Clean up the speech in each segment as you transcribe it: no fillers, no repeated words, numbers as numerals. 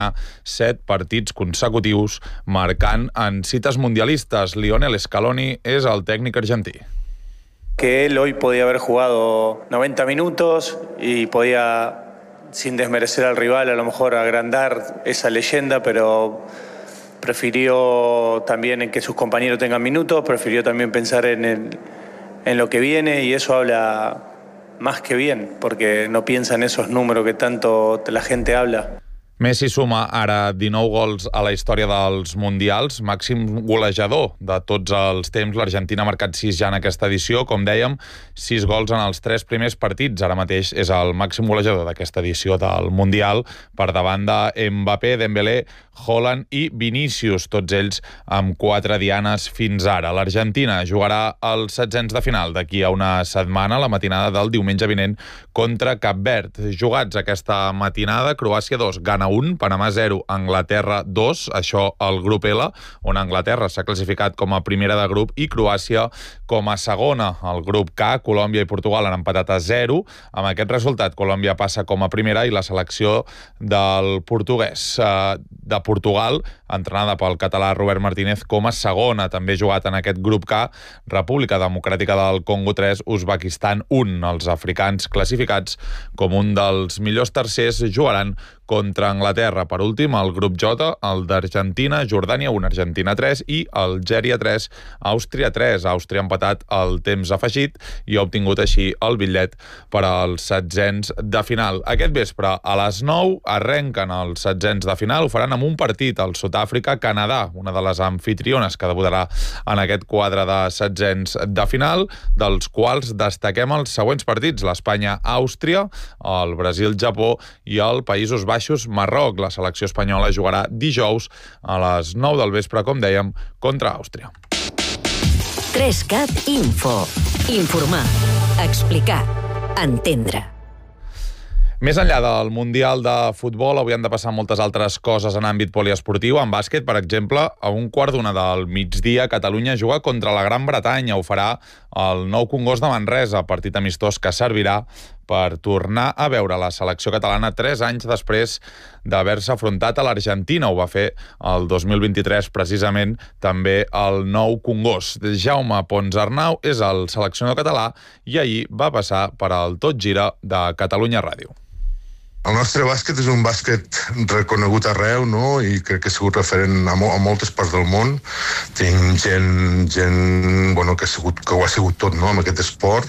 7 partits consecutius marcant en cites mundialistes. Lionel Scaloni és el tècnic argentí. Que él hoy podía haber jugado 90 minutos y podía, sin desmerecer al rival, a lo mejor agrandar esa leyenda, pero prefirió también en que sus compañeros tengan minutos, prefirió también pensar en lo que viene, y eso habla más que bien, porque no piensa en esos números que tanto la gente habla. Messi suma ara 19 gols a la història dels Mundials, màxim golejador de tots els temps. L'Argentina ha marcat 6 ja en aquesta edició, com dèiem, 6 gols en els 3 primers partits. Ara mateix és el màxim golejador d'aquesta edició del Mundial, per davant de Mbappé, Dembélé, Haaland i Vinícius, tots ells amb 4 dianes fins ara. L'Argentina jugarà els 16 de final d'aquí a una setmana, la matinada del diumenge vinent, contra Cap Verd. Jugats aquesta matinada, Croàcia 2, Ghana 1, Panamà 0, Anglaterra 2, això al grup L, on Anglaterra s'ha classificat com a primera de grup i Croàcia com a segona. Al grup K, Colòmbia i Portugal han empatat a 0. Amb aquest resultat, Colòmbia passa com a primera i la selecció del portuguès de Portugal, entrenada pel català Robert Martínez, com a segona. També jugat en aquest grup K, República Democràtica del Congo 3, Uzbekistan 1. Els africans classificats com un dels millors tercers jugaran contra Anglaterra. Per últim, el grup J, el d'Argentina, Jordània 1, Argentina 3 i Algèria 3, Àustria 3. Àustria ha empatat el temps afegit i ha obtingut així el bitllet per als setzents de final. Aquest vespre, a les 9, arrenquen els setzents de final. Ho faran amb un partit al Sud-àfrica-Canadà, una de les anfitriones que debutarà en aquest quadre de setzents de final, dels quals destaquem els següents partits: l'Espanya-Àustria, el Brasil-Japó i el Països Baixos-Marroc. La selecció espanyola jugarà dijous a les 9 del vespre, com dèiem, contra Àustria. 3CAT Info. Informar, explicar, entendre. Més enllà del Mundial de Futbol, avui han de passar moltes altres coses en àmbit poliesportiu. En bàsquet, per exemple, a 1:15 del migdia, Catalunya juga contra la Gran Bretanya. Ho farà el Nou Congost de Manresa, partit amistós que servirà per tornar a veure la selecció catalana 3 anys després d'haver-se afrontat a l'Argentina. Ho va fer el 2023, precisament, també el Nou Congost. Jaume Pons Arnau és el seleccionador català i ahir va passar per al Tot Gira de Catalunya Ràdio. El nostre bàsquet és un bàsquet reconegut arreu, no? I crec que ha sigut referent a moltes parts del món. Tenim gent bueno, que ho ha sigut tot, no?, amb aquest esport.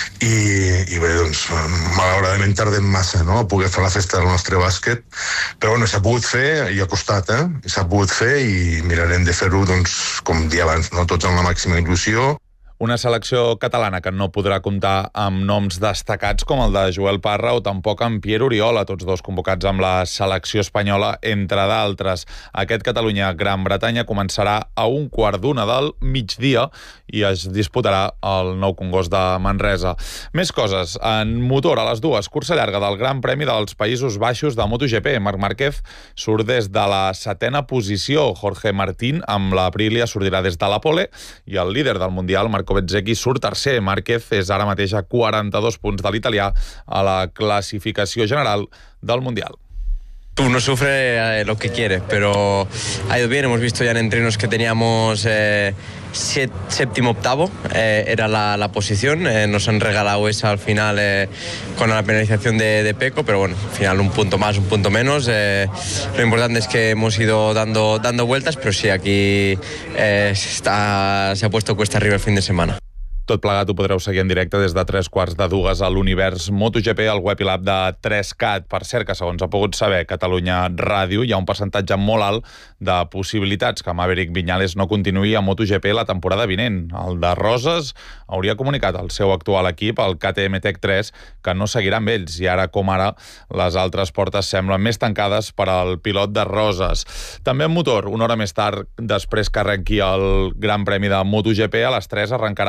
I bé, doncs, malauradament tardem massa, no?, a poder fer la festa del nostre bàsquet. Però bueno, s'ha pogut fer i ha costat, s'ha pogut fer i mirarem de fer-ho, doncs, com dia abans, no?, tots amb la màxima il·lusió. Una selecció catalana que no podrà comptar amb noms destacats com el de Joel Parra o tampoc amb Pierre Oriola, tots dos convocats amb la selecció espanyola, entre d'altres. Aquest Catalunya-Gran Bretanya començarà a 1:15 del migdia i es disputarà al Nou Congost de Manresa. Més coses. En motor, a les 2, cursa llarga del Gran Premi dels Països Baixos de MotoGP. Marc Márquez surt des de la 7a posició. Jorge Martín amb la Aprilia sortirà des de la pole i el líder del Mundial, Marco Bezzecchi, surt tercer. Márquez és ara mateix a 42 punts de l'italià a la classificació general del Mundial. Uno sufre lo que quiere, pero ha ido bien. Hemos visto ya en entrenos que teníamos séptimo, octavo, era la posición. Nos han regalado esa al final con la penalización de Pecco, pero bueno, al final un punto más, un punto menos. Lo importante es que hemos ido dando vueltas, pero sí, aquí se ha puesto cuesta arriba el fin de semana. Tot plegat ho podreu seguir en directe des de 3:15 a l'Univers MotoGP, al web i l'app de 3CAT. Per cert, que segons ha pogut saber Catalunya Ràdio, hi ha un percentatge molt alt de possibilitats que Maverick Viñales no continuï a MotoGP la temporada vinent. El de Roses hauria comunicat al seu actual equip, el KTM Tech 3, que no seguirà amb ells, i ara com ara les altres portes semblen més tancades per al pilot de Roses. També en motor, una hora més tard, després que arrenqui el Gran Premi de MotoGP, a les 3 arrencarà el Gran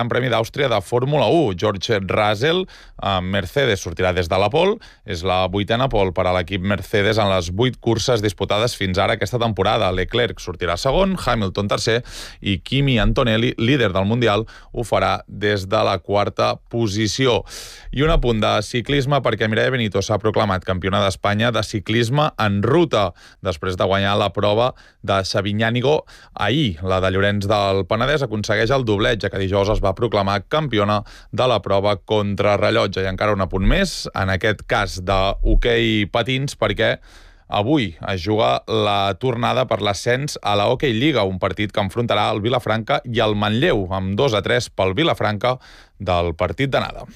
Gran Premi d'Àustria de Fórmula 1. George Russell, Mercedes, sortirà des de la pole. És la 8a pole per a l'equip Mercedes en les 8 curses disputades fins ara aquesta temporada. Leclerc sortirà segon, Hamilton tercer i Kimi Antonelli, líder del Mundial, ho farà des de la 4a posició. I un apunt de ciclisme perquè Mireia Benito s'ha proclamat campiona d'Espanya de ciclisme en ruta després de guanyar la prova de Sabinyànigo ahir. La de Llorenç del Penedès aconsegueix el doblet, ja que dijous es va proclamar campiona de la prova contrarrellotge. I encara un apunt més, en aquest cas d'hoquei patins, perquè avui es juga la tornada per l'ascens a la Hockey Lliga, un partit que enfrontarà el Vilafranca i el Manlleu, amb 2-3 pel Vilafranca del partit d'anada.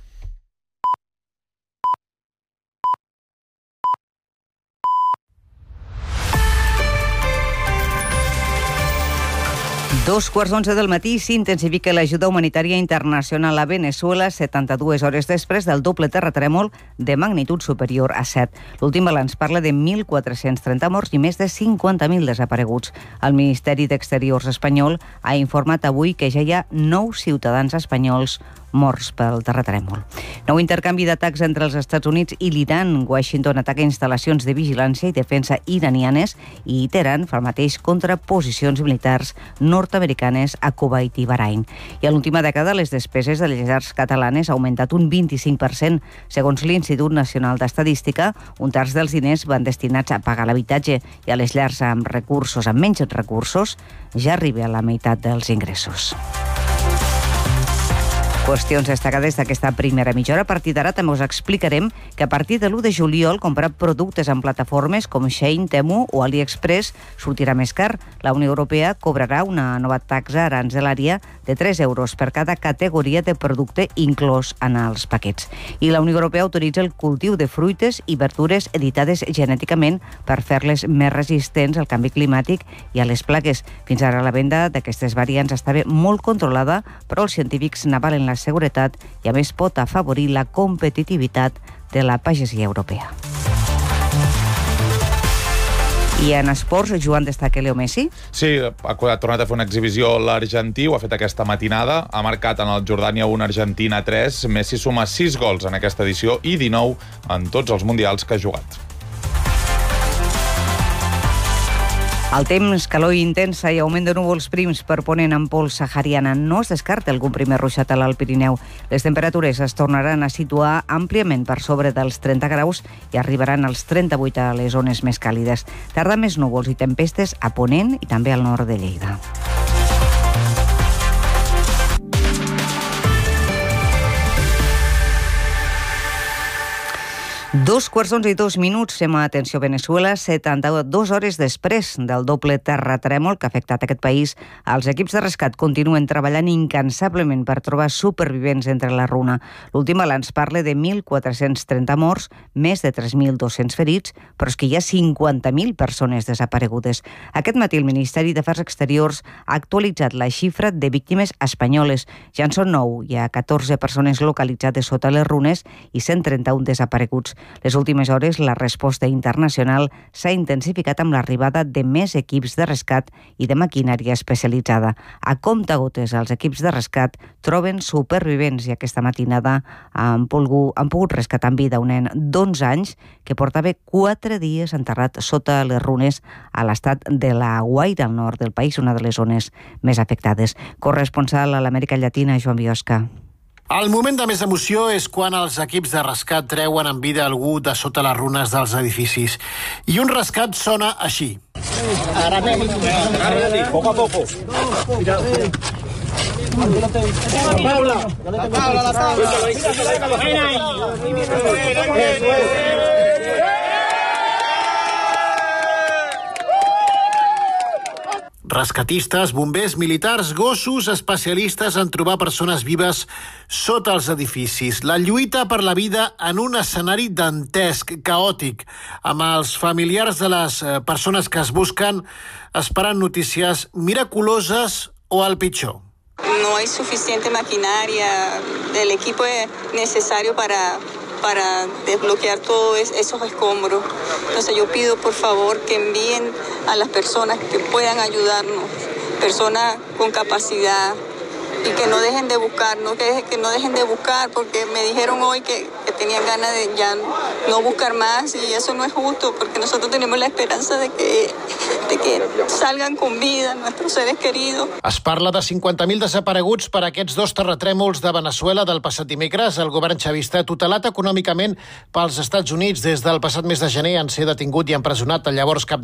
Dos quarts d'11 del matí s'intensifica l'ajuda humanitària internacional a Venezuela 72 hores després del doble terratrèmol de magnitud superior a 7. L'últim balanç parla de 1.430 morts i més de 50.000 desapareguts. El Ministeri d'Exteriors espanyol ha informat avui que ja hi ha 9 ciutadans espanyols morts pel terratrèmol. Nou intercanvi d'atacs entre els Estats Units i l'Iran. Washington ataca instal·lacions de vigilància i defensa iranianes i Teheran fa el mateix contra posicions militars nord-americanes a Kuwait i Bahrain. I a l'última dècada les despeses de les llars catalanes ha augmentat un 25%. Segons l'Institut Nacional d'Estadística, un terç dels diners van destinats a pagar l'habitatge i a les llars amb menys recursos, ja arriba a la meitat dels ingressos. Qüestions destacades d'aquesta primera mitja hora. A partir d'ara també us explicarem que a partir de l'1 de juliol comprar productes en plataformes com Shein, Temu o AliExpress sortirà més car. La Unió Europea cobrarà una nova taxa aranzelària de 3 euros per cada categoria de producte inclòs en els paquets. I la Unió Europea autoritza el cultiu de fruites i verdures editades genèticament per fer-les més resistents al canvi climàtic i a les plagues. Fins ara la venda d'aquestes variants estava molt controlada, però els científics n'avalen la seguretat i a més pot afavorir la competitivitat de la pagesia europea. I en esports, Joan, destaca Leo Messi? Sí, ha tornat a fer una exhibició l'argentí, ho ha fet aquesta matinada, ha marcat en el Jordània 1, Argentina 3, Messi suma 6 gols en aquesta edició i 19 en tots els mundials que ha jugat. El temps, calor intensa i augment de núvols prims per ponent en pols sahariana. No es descarta algun primer ruixat a l'Alt Pirineu. Les temperatures es tornaran a situar àmpliament per sobre dels 30 graus i arribaran als 38 a les zones més càlides. Tarda més núvols i tempestes a ponent i també al nord de Lleida. Dos quarts d'11 i 2 minuts, fem atenció a Venezuela, 72 hores després del doble terratrèmol que ha afectat aquest país. Els equips de rescat continuen treballant incansablement per trobar supervivents entre la runa. L'últim balanç parla de 1.430 morts, més de 3.200 ferits, però és que hi ha 50.000 persones desaparegudes. Aquest matí el Ministeri d'Afers Exteriors ha actualitzat la xifra de víctimes espanyoles. Ja en són 9, hi ha 14 persones localitzades sota les runes i 131 desapareguts. Les últimes hores, la resposta internacional s'ha intensificat amb l'arribada de més equips de rescat i de maquinària especialitzada. A comptagotes, els equips de rescat troben supervivents i aquesta matinada han pogut rescatar en vida un nen d'11 anys que portava 4 dies enterrat sota les runes a l'estat de La Guaira, al nord del país, una de les zones més afectades. Corresponsal a l'Amèrica Llatina, Joan Biosca. El moment de més emoció és quan els equips de rescat treuen en vida algú de sota les runes dels edificis. I un rescat sona així. Poco a poco. Rescatistes, bombers, militars, gossos, especialistes en trobar persones vives sota els edificis. La lluita per la vida en un escenari dantesc, caòtic, amb els familiars de les persones que es busquen esperant notícies miraculoses o al pitjor. No hay suficiente maquinaria, el equipo es necesario para desbloquear todos esos escombros. Entonces yo pido por favor que envíen a las personas que puedan ayudarnos, personas con capacidad, que no dejen de buscar, que no dejen de buscar, porque me dijeron hoy que tenían ganas de ya no buscar más, y eso no es justo, porque nosotros tenemos la esperanza de que salgan con vida nuestros seres queridos. Es parla de 50.000 desapareguts per aquests 2 terratrèmols de Veneçuela del passat dimecres. El govern xavista, tutelat econòmicament pels Estats Units des del passat mes de gener, en ser detingut i empresonat el llavors cap